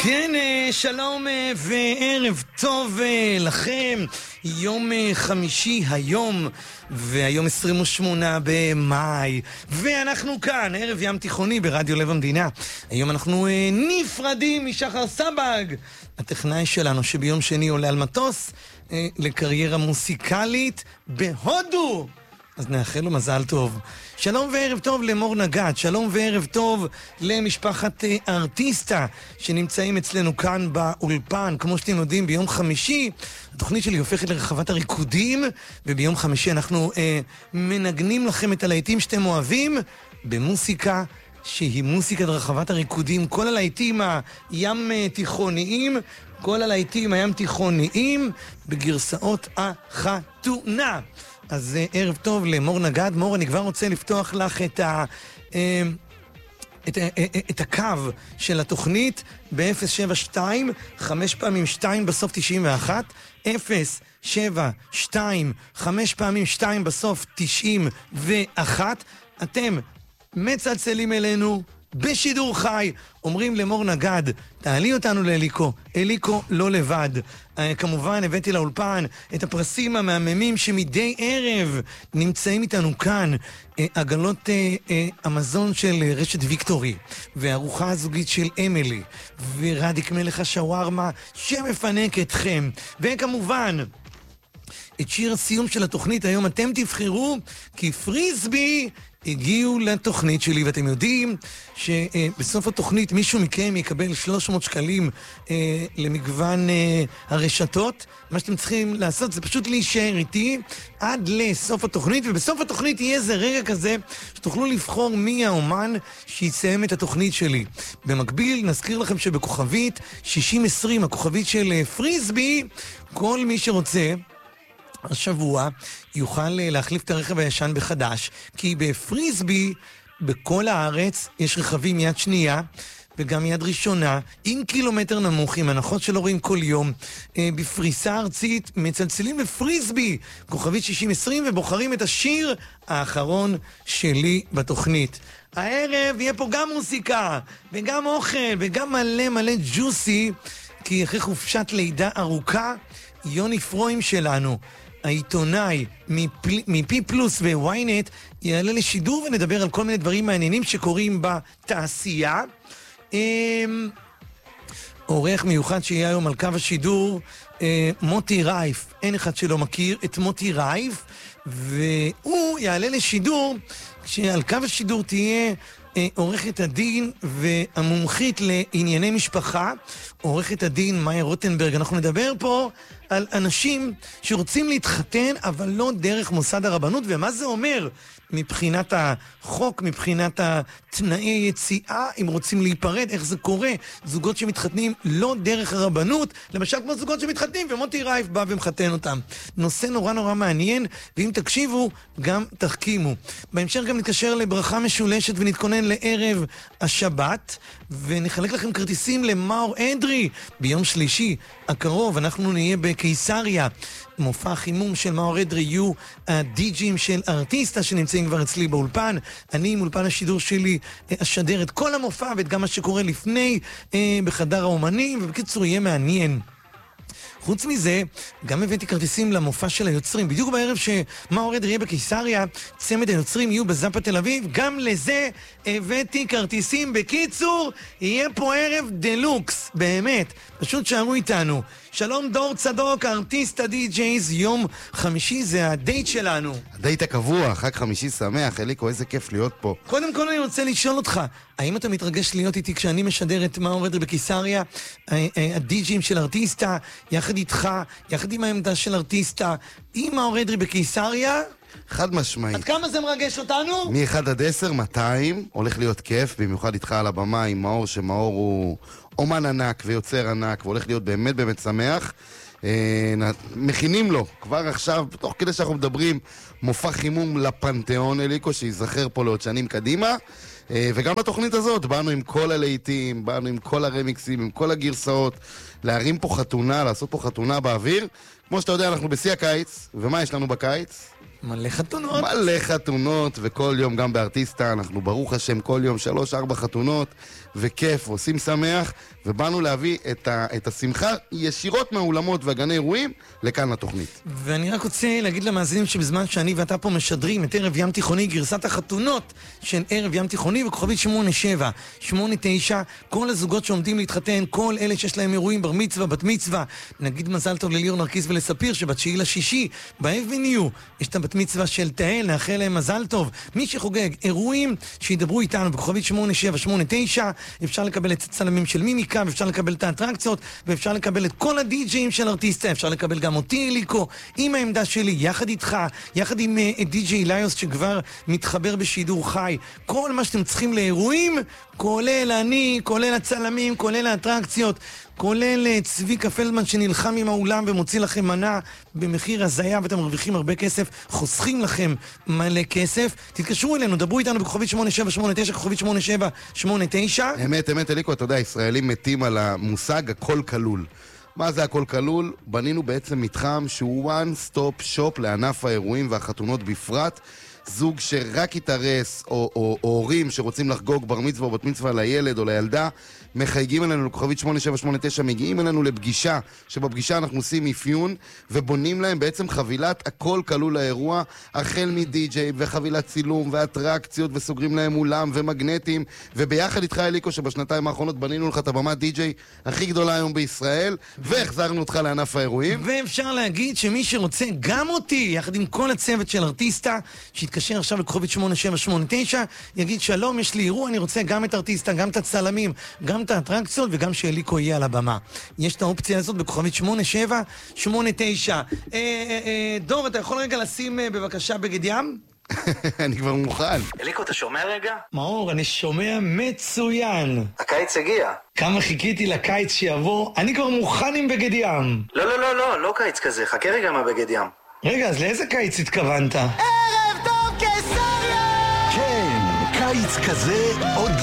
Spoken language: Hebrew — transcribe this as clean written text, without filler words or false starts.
כן, שלום וערב טוב לכם. יום חמישי היום, והיום 28 במאי, ואנחנו כאן, ערב ים תיכוני ברדיו לב המדינה. היום אנחנו נפרדים משחר סבג, הטכנאי שלנו שביום שני עולה על מטוס לקריירה מוסיקלית בהודו. אז נאחל לו מזל טוב. שלום וערב טוב למור נגד, שלום וערב טוב למשפחת ארטיסטה שנמצאים אצלנו כאן באולפן. כמו שאתם יודעים, ביום חמישי התוכנית שלי הופכת לרחבת הריקודים, וביום חמישי אנחנו מנגנים לכם את הלהיטים שאתם אוהבים במוסיקה שהיא מוסיקת רחבת הריקודים. כל הלהיטים הים תיכוניים, כל הלהיטים הים תיכוניים בגרסאות החתונה. אז ערב טוב למור נגד. מור, אני כבר רוצה לפתוח לך את הקו של התוכנית ב-072, 5 פעמים 2 בסוף 91, 072, 5 פעמים 2 בסוף 91. אתם מצלצלים אלינו בשידור חי, אומרים למור נגד, תעלי אותנו לאליקו, אליקו לא לבד. כמובן הבאתי לאולפן את הפרסים המהממים שמדי ערב נמצאים איתנו כאן, עגלות המזון של רשת ויקטורי, והארוחה הזוגית של אמילי, ורדיק מלך השווארמה שמפנק אתכם, וכמובן את שיר הסיום של התוכנית היום אתם תבחרו, כי פריסבי הגיעו לתוכנית שלי, ואתם יודעים שבסוף התוכנית מישהו מכם יקבל 300 שקלים למגוון הרשתות. מה שאתם צריכים לעשות זה פשוט להישאר איתי עד לסוף התוכנית, ובסוף התוכנית יהיה איזה רגע כזה שתוכלו לבחור מי האומן שיסיים את התוכנית שלי. במקביל נזכיר לכם שבכוכבית 6020, הכוכבית של פריסבי, כל מי שרוצה השבוע יוכל להחליף את הרכב הישן בחדש, כי בפריסבי בכל הארץ יש רכבים יד שנייה וגם יד ראשונה עם קילומטר נמוך, עם הנחות שלא רואים כל יום, בפריסה ארצית. מצלצלים בפריסבי כוכבית 6020 ובוחרים את השיר האחרון שלי בתוכנית. הערב יהיה פה גם מוסיקה וגם אוכל וגם מלא מלא ג'וסי, כי אחרי חופשת לידה ארוכה יוני פרוים שלנו, העיתונאי מפי פלוס וויינט, יעלה לשידור ונדבר על כל מיני דברים מעניינים שקורים בתעשייה. עורך מיוחד שיהיה היום על קו השידור, מוטי רייף. אין אחד שלא מכיר את מוטי רייף, והוא יעלה לשידור כשעל קו השידור תהיה עורכת הדין והמומחית לענייני משפחה, עורכת הדין מאיה רוטנברג. אנחנו נדבר פה על אנשים שרוצים להתחתן אבל לא דרך מוסד הרבנות, ומה זה אומר מבחינת החוק, מבחינת התנאי יציאה, אם רוצים להיפרד, איך זה קורה, זוגות שמתחתנים לא דרך הרבנות, למשל כמו זוגות שמתחתנים ומוטי רייף בא ומחתן אותם. נושא נורא נורא מעניין, ואם תקשיבו גם תחכימו. בהמשך גם נתקשר לברכה משולשת ונתכונן לערב השבת, ונחלק לכם כרטיסים למאור אדרי ביום שלישי הקרוב. אנחנו נהיה בקיסריה, מופע חימום של מאור אדרי, יהיו הדי-ג'ים של ארטיסטה שנמצאים כבר אצלי באולפן. אני עם אולפן השידור שלי אשדר את כל המופע ואת גם מה שקורה לפני בחדר האומנים, ובקיצור יהיה מעניין. חוץ מזה, גם הבאתי כרטיסים למופע של היוצרים. בדיוק בערב שמאור אדרי יהיה בקיסריה, צמד היוצרים יהיו בזאפה תל אביב, גם לזה הבאתי כרטיסים. בקיצור, יהיה פה ערב דלוקס, באמת. פשוט שערו איתנו. שלום דור צדוק, ארטיסט הדי-ג'ייז, יום חמישי זה הדייט שלנו. הדייט הקבוע, חג חמישי שמח, אליקו, איזה כיף להיות פה. קודם כל אני רוצה לשאול אותך, האם אתה מתרגש להיות איתי כשאני משדר את מאור אדרי בקיסריה, הדי-ג'ים של ארטיסטה, יחד איתך, יחד עם העמדה של ארטיסטה, עם מאור אדרי בקיסריה? חד משמעית. עד כמה זה מרגש אותנו? מ-1 עד 10, 200, הולך להיות כיף, במיוחד איתך על הבמה עם מאור, שמאור הוא אומן ענק ויוצר ענק, והולך להיות באמת באמת שמח. מכינים לו, כבר עכשיו, תוך כדי שאנחנו מדברים, מופע חימום לפנתיאון, אליקו, שיזכר פה לעוד שנים קדימה. וגם לתוכנית הזאת, באנו עם כל הלהיטים, באנו עם כל הרמיקסים, עם כל הגרסאות, להרים פה חתונה, לעשות פה חתונה באוויר. כמו שאתה יודע, אנחנו בשיא הקיץ, ומה יש לנו בקיץ? מלא חתונות. מלא חתונות, וכל יום גם בארטיסטה, אנחנו ברוך השם כל יום 3-4 חתונות, וכיף, עושים שמח, ובאנו להביא את השמחה ישירות מהאולמות והגני אירועים לכאן לתוכנית. ואני רק רוצה להגיד למאזינים שבזמן שאני ואתה פה משדרים את ערב ים תיכוני, גרסת החתונות של ערב ים תיכוני, וכוכבית 8789, כל הזוגות שעומדים להתחתן, כל אלה שיש להם אירועים, בר מצווה, בת מצווה, נגיד מזל טוב לליאור נרקיס ולספיר, שב9/6, באבניו, יש את הבת מצווה של תהל, נאחל להם מזל טוב. מי שחוגג אירועים, שידברו איתנו בכוכבית 8789, אפשר לקבל את הצלמים של מימיקה, ואפשר לקבל את האטרקציות, ואפשר לקבל את כל הדי-ג'אים של ארטיסטה, אפשר לקבל גם אותי, אליקו, עם העמדה שלי, יחד איתך, יחד עם די-ג'יי ליוס שכבר מתחבר בשידור חי. כל מה שאתם צריכים לאירועים, כולל אני, כולל הצלמים, כולל האטרקציות, כולל צביקה פלדמן שנלחם עם האולם ומוציא לכם מנה במחיר הזיה, ואתם מרוויחים הרבה כסף, חוסכים לכם מלא כסף. תתקשרו אלינו, דברו איתנו בכוכבית 8789, כוכבית 8789. אמת, אליקו, אתה יודע, ישראלים מתים על המושג הכל כלול. מה זה הכל כלול? בנינו בעצם מתחם שהוא one stop shop לענף האירועים והחתונות בפרט. זוג שרק יתארס, או הורים שרוצים לחגוג בר מצווה או בת מצווה לילד או לילדה, מחייגים אלינו לכוכבית 8789, מגיעים אלינו לפגישה, שבפגישה אנחנו עושים אפיון, ובונים להם בעצם חבילת הכל כלול לאירוע, החל מדי-ג'יי וחבילת צילום ואטרקציות, וסוגרים להם אולם ומגנטים, וביחד איתך אליקו שבשנתיים האחרונות בנינו לך את הבמת די-ג'יי הכי גדולה היום בישראל, והחזרנו אותך לענף האירועים. ואפשר להגיד שמי שרוצה גם אותי, יחד עם כל הצוות של ארטיסטה, שיתקשר עכשיו לכוכבית 8789, יגיד שלום, יש לי אירוע, אני רוצה גם את ארטיסטה, גם את הצלמים, גם את האטרקציות, וגם שאליקו יהיה על הבמה. יש את האופציה הזאת בכוכבית 8789. דור, אתה יכול רגע לשים בבקשה בגד ים? אני כבר מוכן. אליקו, אתה שומע רגע? מאור, אני שומע מצוין. הקיץ הגיע. כמה חיכיתי לקיץ שיבוא, אני כבר מוכן עם בגד ים. לא קיץ כזה, חכה רגע מהבגד ים. רגע, אז לאיזה קיץ התכוונת? ערב טוב קיסריה! כן, קיץ כזה עוד